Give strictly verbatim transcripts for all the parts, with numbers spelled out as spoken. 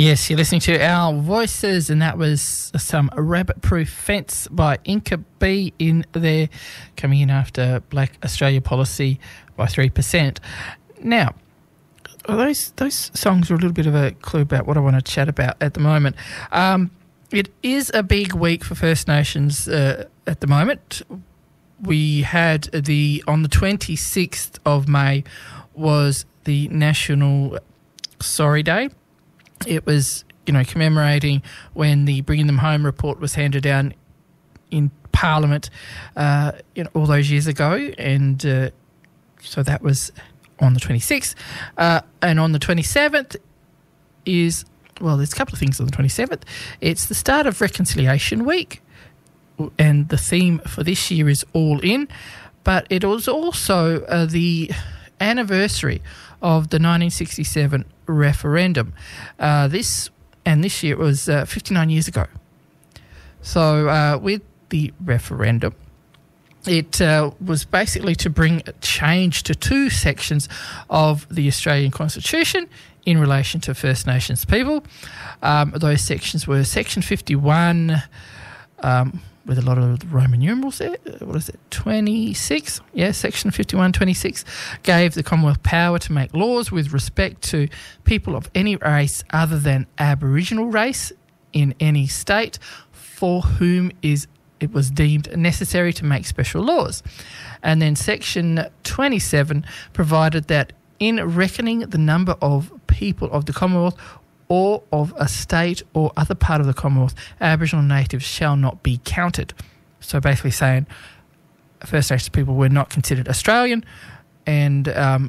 Yes, you're listening to Our Voices, and that was some Rabbit-Proof Fence by Inca B in there, coming in after Black Australia Policy by three percent. Now, those those songs are a little bit of a clue about what I want to chat about at the moment. Um, it is a big week for First Nations uh, at the moment. We had the, on the twenty-sixth of May was the National Sorry Day. It was, you know, commemorating when the Bringing Them Home report was handed down in Parliament, uh, you know, all those years ago, and uh, so that was on the twenty-sixth. Uh, and on the twenty-seventh is, well, there's a couple of things on the twenty-seventh. It's the start of Reconciliation Week, and the theme for this year is All In, but it was also uh, the anniversary of the nineteen sixty-seven referendum. Uh, this and this year it was uh, fifty-nine years ago. So uh, with the referendum, it uh, was basically to bring a change to two sections of the Australian Constitution in relation to First Nations people. Um, those sections were Section fifty-one, um, with a lot of Roman numerals there. What is it? twenty-six? Yeah, Section fifty-one twenty-six gave the Commonwealth power to make laws with respect to people of any race other than Aboriginal race in any state for whom is it was deemed necessary to make special laws. And then Section twenty-seven provided that in reckoning the number of people of the Commonwealth or of a state or other part of the Commonwealth, Aboriginal natives shall not be counted. So basically saying First Nations people were not considered Australian, and um,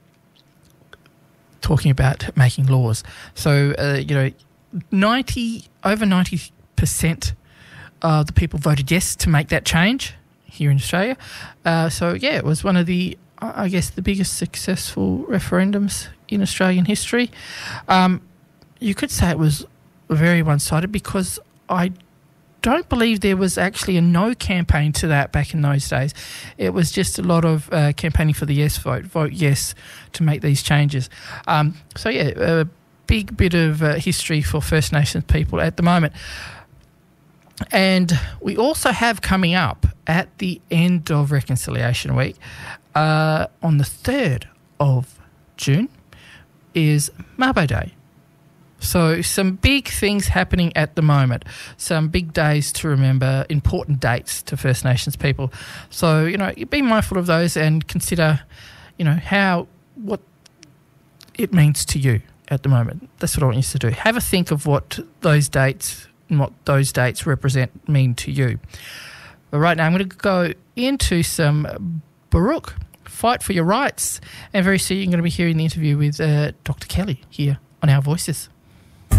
talking about making laws. So, uh, you know, ninety over ninety percent of the people voted yes to make that change here in Australia. Uh, so, yeah, it was one of the, I guess, the biggest successful referendums in Australian history. Um, You could say it was very one-sided because I don't believe there was actually a no campaign to that back in those days. It was just a lot of uh, campaigning for the yes vote, vote yes to make these changes. Um, so, yeah, a big bit of uh, history for First Nations people at the moment. And we also have coming up at the end of Reconciliation Week, uh, on the third of June, is Mabo Day. So some big things happening at the moment, some big days to remember, important dates to First Nations people. So, you know, be mindful of those and consider, you know, how, what it means to you at the moment. That's what I want you to do. Have a think of what those dates and what those dates represent mean to you. But right now I'm going to go into some Baruch, Fight for Your Rights. And very soon you're going to be hearing the interview with uh, Doctor Kelly here on Our Voices.